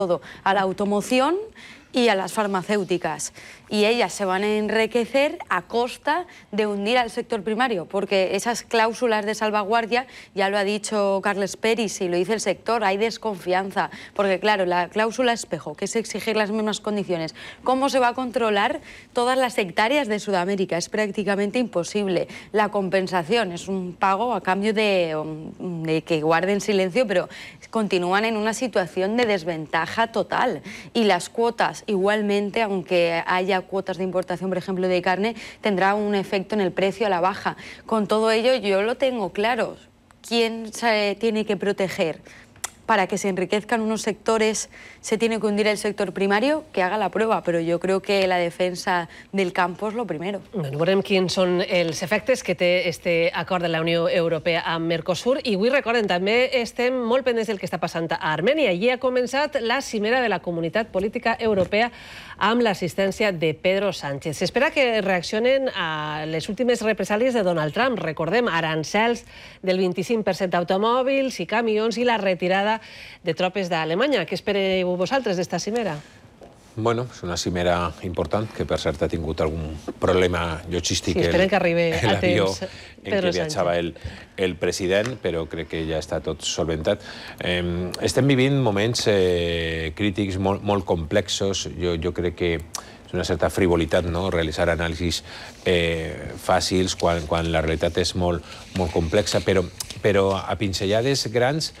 todo a la automoción y a las farmacéuticas, y ellas se van a enriquecer a costa de hundir al sector primario, porque esas cláusulas de salvaguardia, ya lo ha dicho Carles Peris y lo dice el sector, hay desconfianza, porque claro, la cláusula espejo, que es exigir las mismas condiciones, ¿cómo se va a controlar todas las hectáreas de Sudamérica? Es prácticamente imposible. La compensación es un pago a cambio de que guarden silencio, pero continúan en una situación de desventaja total, y las cuotas igualmente, aunque haya cuotas de importación, por ejemplo, de carne, tendrá un efecto en el precio a la baja. Con todo ello, yo lo tengo claro. ¿Quién se tiene que proteger? Para que se enriquezcan unos sectores, se tiene que hundir el sector primario, que haga la prueba, però jo crec que la defensa del campo és lo primero. Bueno, veurem quins són els efectes que té este acord de la Unió Europea amb Mercosur, i avui, recorden, també estem molt pendents del que està passant a Armènia. Allí ha començat la cimera de la Comunitat Política Europea amb l'assistència de Pedro Sánchez. S'espera que reaccionen a les últimes represàlies de Donald Trump. Recordem, arancels del 25% d'automòbils i camions i la retirada de tropes d'Alemanya. Què espereu vosaltres d'esta cimera? Bueno, és una cimera important, que per cert ha tingut algun problema logístic en l'avió en què viatjava el president, però crec que ja està tot solventat. Estem vivint moments crítics molt complexos. Jo crec que és una certa frivolitat realitzar anàlisis fàcils quan la realitat és molt complexa, però a pinzellades grans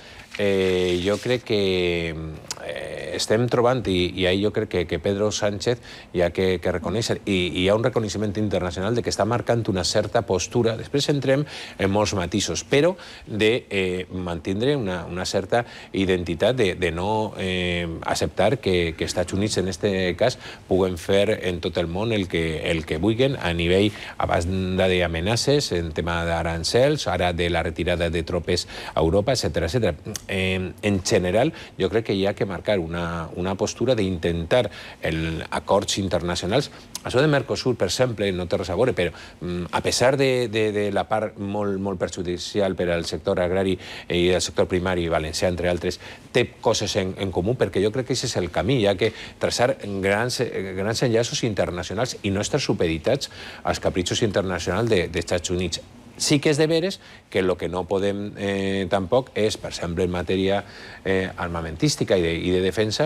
jo crec que estem trobant, i ahir jo crec que Pedro Sánchez hi ha que reconèixer, i hi ha un reconeixement internacional de que està marcant una certa postura, després entrem en molts matisos, però de mantindre una certa identitat, de no acceptar que Estats Units, en aquest cas, puguen fer en tot el món el que vulguin a nivell, a banda d'amenaces, en tema d'arancels, ara de la retirada de tropes a Europa, etc. En general, jo crec que hi ha que marcar una postura d'intentar acords internacionals. Això de Mercosur, per exemple, no té res a veure, però a pesar de la part molt perjudicial per al sector agrari i el sector primari valencià, entre altres, té coses en comú, perquè jo crec que aquest és el camí. Hi ha que traçar grans enllaços internacionals i no estar supeditats als capritxos internacionals dels Estats Units. Sí que és de veres que el que no podem tampoc és, per exemple, en matèria armamentística i de defensa,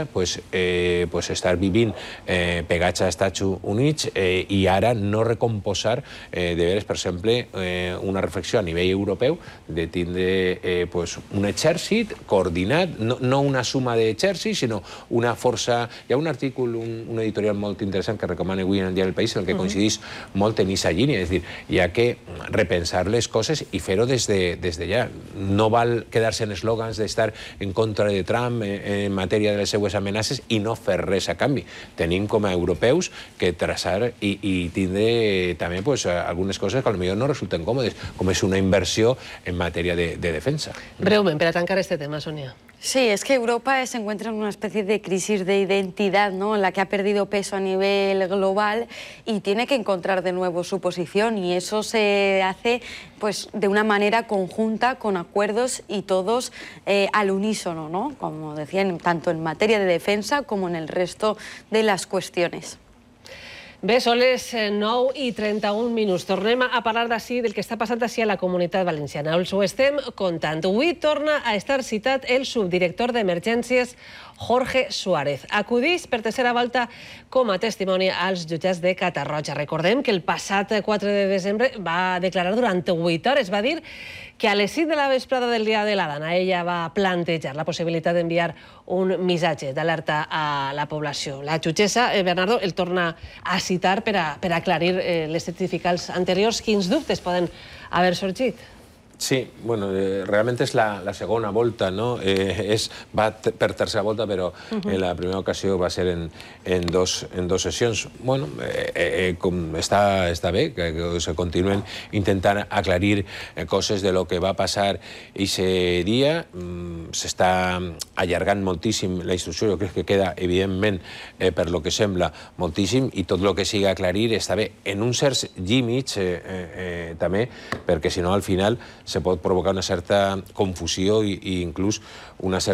estar vivint pegats als Estats Units i ara no recomposar de veres, per exemple, una reflexió a nivell europeu de tindre un exèrcit coordinat, no una suma d'exèrcits, sinó una força... Hi ha un article, un editorial molt interessant que recomana avui en el Diari del País, en el que coincideix molt en aquesta línia, és a dir, hi ha que repensar les coses i fer-ho des d'allà. No val quedar-se en eslògans d'estar en contra de Trump en matèria de les seues amenaces i no fer res a canvi. Tenim com a europeus que traçar i tindre també algunes coses que potser no resulten còmodes, com és una inversió en matèria de defensa. Breument, per a tancar este tema, Sonia. Sí, es que Europa se encuentra en una especie de crisis de identidad, ¿no?, en la que ha perdido peso a nivel global y tiene que encontrar de nuevo su posición, y eso se hace de una manera conjunta, con acuerdos y todos al unísono, ¿no?, como decían, tanto en materia de defensa como en el resto de las cuestiones. Bé, són les 9:31. Tornem a parlar d'ací, del que està passant així a la Comunitat Valenciana. Us ho estem contant. Avui torna a estar citat el subdirector d'Emergències, Jorge Suárez. Acudeix per tercera volta com a testimoni als jutjats de Catarroja. Recordem que el passat 4 de desembre va declarar durant 8 hores. Va dir que a les 5 de la vesprada del dia de la Dana ella va plantejar la possibilitat d'enviar un missatge d'alerta a la població. La jutgessa, Bernardo, el torna a citar per a aclarir les certificats anteriors. Quins dubtes poden haver sorgit? Sí, bueno, realment és la segona volta, no? Va per tercera volta, però en la primera ocasió va ser en dos sessions. Bueno, està bé que se continuen intentant aclarir coses de lo que va passar aquest dia. S'està allargant moltíssim la instrucció, jo crec que queda, evidentment, per lo que sembla, moltíssim, i tot el que sigui aclarir està bé, en uns certs límits també, perquè si no, al final se pot provocar una certa confusió i inclús una certa